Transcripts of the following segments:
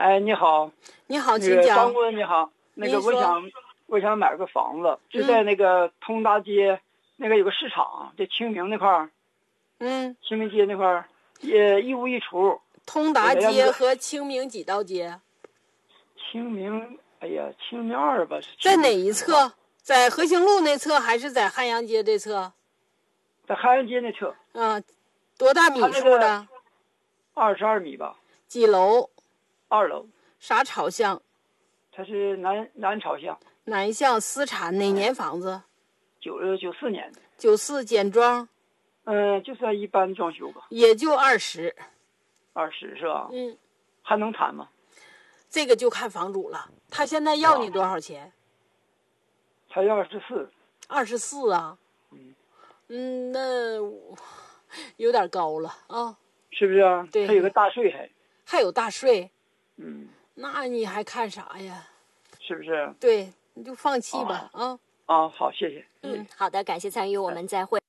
哎，你好， 你好， 那个请讲。 张顾问你好，那个我想买个房子，就在那个通达街那个有个市场，在清明那块儿，清明街那块儿也一屋一厨。 通达街和清明几道街？ 清明，哎呀，清明2吧。 在哪一侧？在和兴路那侧还是在汉阳街这侧？ 在汉阳街那侧。 多大米数的 ？22米吧。 几楼 ？2楼。 啥朝向？ 它是南朝向。 南向私产，哪年房子 ？94年的。 94简装？ 就算一般装修吧。 也就20。 20是吧？还能谈吗？ 这个就看房主了，他现在要你多少钱？ 他要24。 24啊？那有点高了啊。 是不是啊？ 对， 还有个大税还有大税。那你还看啥呀？ 是不是？ 对，你就放弃吧啊！ 好，谢谢。 好的，感谢参与，我们再会。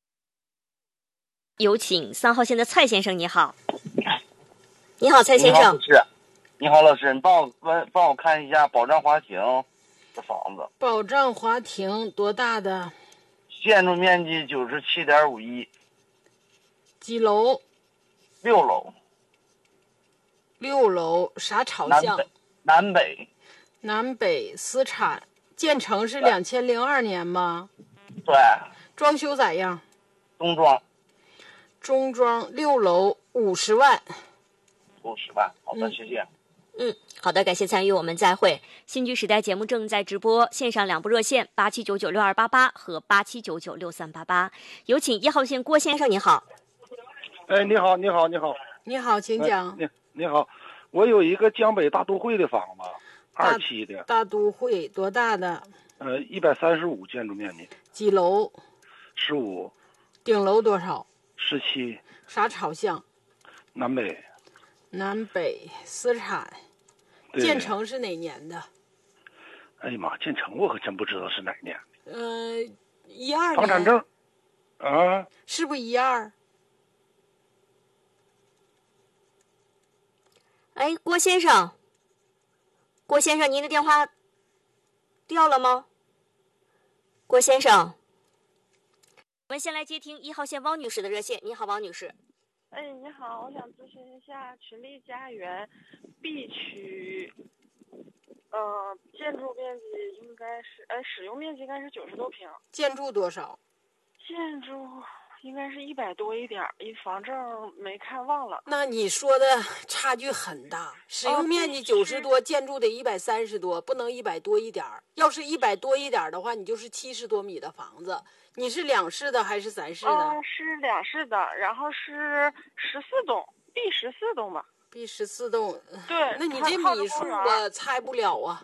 有请3号线的蔡先生，你好。你好，蔡先生。 你好，老师，你帮我看一下保障华庭的房子。 保障华庭多大的？ 建筑面积97.51。 几楼 ？6楼。 6楼，啥朝向？ 南北。 南北，私产，建成是2002年吗？ 对。 装修咋样？ 中装。 中装，6楼50万。 50万，好的，谢谢。 好的，感谢参与，我们再会。新居时代节目正在直播，线上2部热线87996288和87996388。有请1号线郭先生，你好。 哎，你好。 你好，请讲。 你好，我有一个江北大都会的房子，2期的。 大都会多大的 ？135建筑面积。 几楼 ？15。 顶楼多少 ？17。 啥朝向？ 南北。 南北，私产，建成是哪年的？ 哎呀妈，建成我可真不知道是哪年。 12年。 房产证。啊？ 是不是12？ 哎，郭先生，您的电话掉了吗？郭先生，我们先来接听1号线汪女士的热线。你好，汪女士。 哎，你好，我想咨询一下群力家园 B 区，建筑面积应该是，使用面积应该是90多平。 建筑多少？ 建筑应该是100多一点，房证没看忘了。 那你说的差距很大，使用面积90多，建筑得130多，不能100多一点。要是100多一点的话，你就是70多米的房子。你是2室的还是3室的？ 是2室的，然后是14栋 ，B14栋吧。 B14栋。 对。 那你这米数我猜不了啊。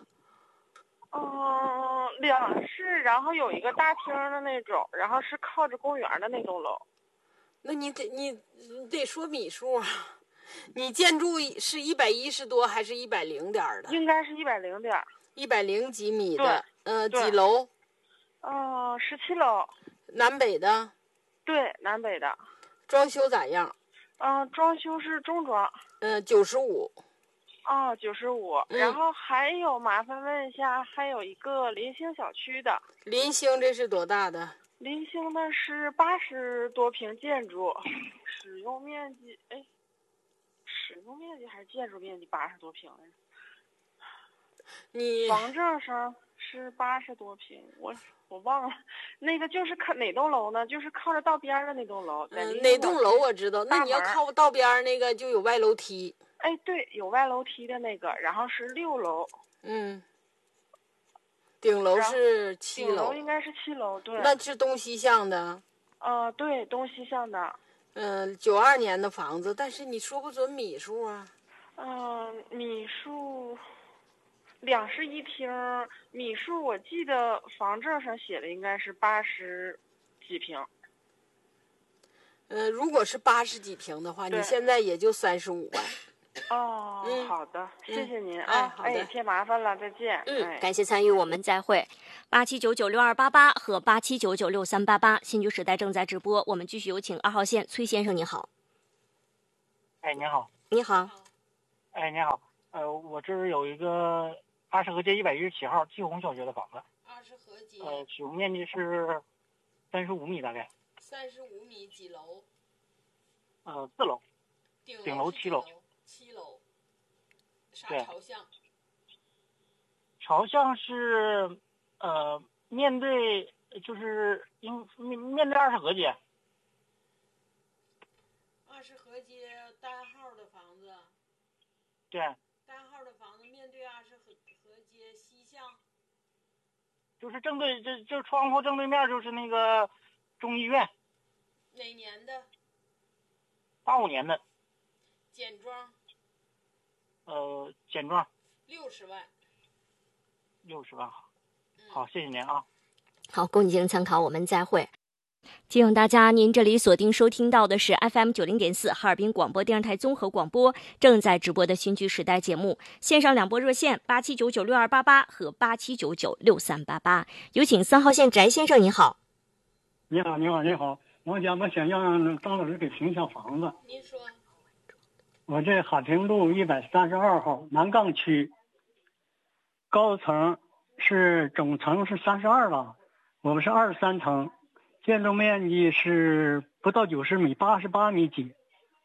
2室，然后有一个大厅的那种，然后是靠着公园的那栋楼。 那你得说米数啊。你建筑是110多还是100点的？ 应该是100点。 100几米的。几楼 ？17楼。 南北的？ 对，南北的。 装修咋样？ 装修是中装。 95。 95。然后还有，麻烦问一下，还有一个临星小区的。 临星这是多大的？ 临星的是80多平建筑，使用面积还是建筑面积80多平？ 你房证上是80多平，我忘了，那个就是哪栋楼呢？就是靠着道边的那栋楼。 哪栋楼我知道，那你要靠道边那个就有外楼梯。 哎，对，有外楼梯的那个，然后是6楼。 顶楼是7楼。 顶楼应该是7楼，对。 那是东西向的。 对，东西向的。 92年的房子，但是你说不准米数啊。 米数2室1厅，米数我记得房证上写的应该是80几平。 如果是80几平的话，你现在也就35万。 好的，谢谢您啊。好的， 添麻烦了，再见。 感谢参与，我们再会。87996288和87996388，新居时代正在直播，我们继续有请2号线崔先生，你好。 哎，你好。 你好。 哎，你好。 我这儿有一个20河街117号季红小学的房子。 20河街。 使用面积是35米，大概。 35米，几楼 ？4楼。顶楼7楼。 7楼。啥朝向？ 朝向是面对，就是面对20河街。 20河街单号的房子。 对。 单号的房子面对20河街西向。 就是正对，就窗户正对面就是那个中医院。 哪年的 ？85年的。 简装。 简装。 60万。 60万，好，谢谢您啊。 好，供你进行参考，我们再会。提醒大家，您这里锁定收听到的是 FM90.4 哈尔滨广播电视台综合广播正在直播的新居时代节目，线上两拨热线87996288和87996388。有请3号线翟先生，你好。 你好，我想让张老师给评一下房子。 您说。 我这海平路132号南岗区，高层是总层是32了，我们是23层。建筑面积是不到90米，88米几。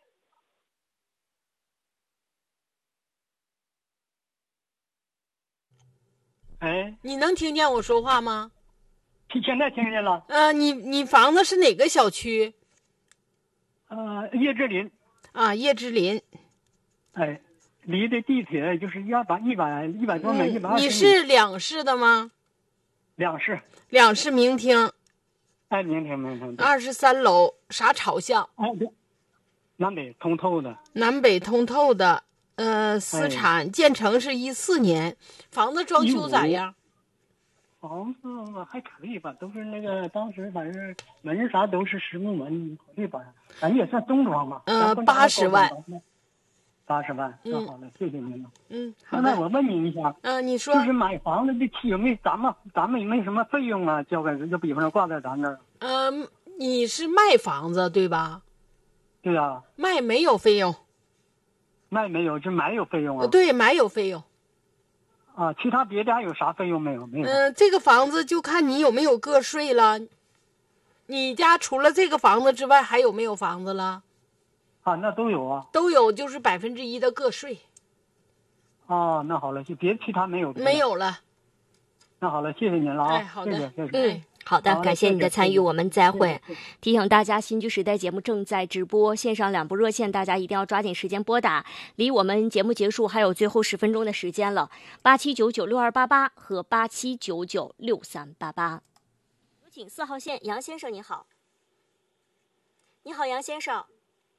哎， 你能听见我说话吗？ 现在听见了。 你房子是哪个小区？ 叶之林。 啊，叶之林。 哎，离的地铁就是100多米，120米。 你是两室的吗？ 两室。 两室明厅。 哎，明天。 23楼，啥朝向？ 对，南北通透的。 南北通透的，私产，建成是14年，房子装修咋样？ 房子还可以吧，都是那个当时反正门啥都是实木门，可以吧，咱也算中装吧。 80万。 80万，那好了，谢谢您了。 好的。 那我问您一下， 你说， 就是买房子的有没有咱们有没有什么费用啊？交给就比方说挂在咱这儿。 你是卖房子对吧？ 对啊。 卖没有费用。 卖没有，就买有费用啊？ 对，买有费用。 啊，其他别的还有啥费用没有？没有。 这个房子就看你有没有个税了。你家除了这个房子之外，还有没有房子了？ 啊，那都有啊。 都有，就是1%的个税。 哦，那好了，就别其他没有。 没有了。 那好了，谢谢您了啊。 好的， 谢谢。 好的，感谢你的参与，我们再会。提醒大家，新居时代节目正在直播，线上两部热线，大家一定要抓紧时间拨打，离我们节目结束还有最后10分钟的时间了。87996288和87996388。有请4号线杨先生，你好。你好，杨先生。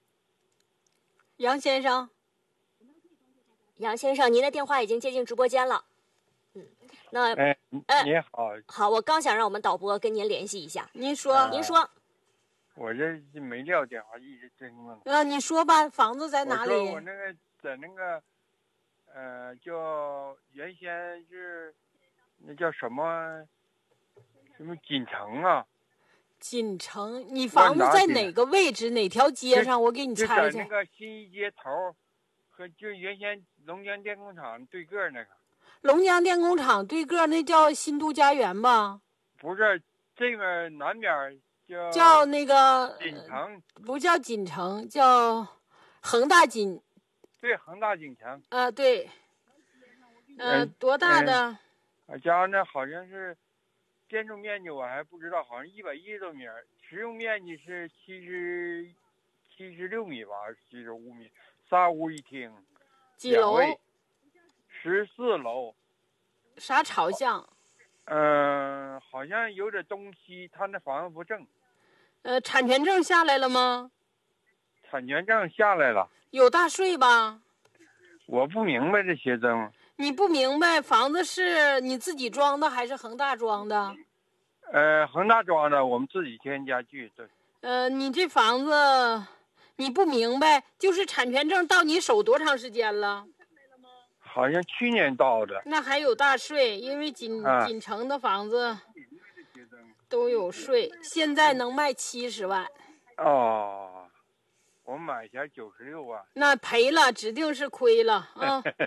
杨先生， 您的电话已经接进直播间了。那你好。 好，我刚想让我们导播跟您联系一下。 您说。 我这没撂电话，一直真问。 你说吧，房子在哪里？ 我那个在那个，叫原先是那叫什么锦城啊。 锦城，你房子在哪个位置？哪条街上？我给你猜一下。 就在那个新一街头，和就原先龙江电工厂对个那个。 龙江电工厂对个那叫新都家园吧？ 不是，这边南边叫那个锦城， 不叫锦城，叫恒大锦。 对，恒大锦城。 对。多大的？ 家那好像是建筑面积我还不知道，好像110多米，实用面积是76米吧，75米，3屋1厅。 几楼 ？14楼。 啥朝向？ 好像有点东西，他那房子不正。 产权证下来了吗？ 产权证下来了。 有大税吧？ 我不明白这些证。 你不明白，房子是你自己装的还是恒大装的？ 恒大装的，我们自己添家具。对。 你这房子你不明白，就是产权证到你手多长时间了？ 好像去年到的。 那还有大税，因为锦城的房子都有税，现在能卖70万。 哦，我买前96万。 那赔了，指定是亏了啊！